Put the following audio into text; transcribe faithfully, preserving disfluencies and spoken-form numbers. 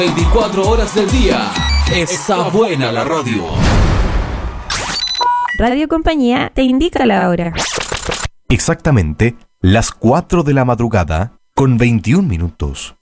veinticuatro horas del día. Está buena la radio. Radio Compañía te indica la hora. Exactamente las cuatro de la madrugada con veintiún minutos.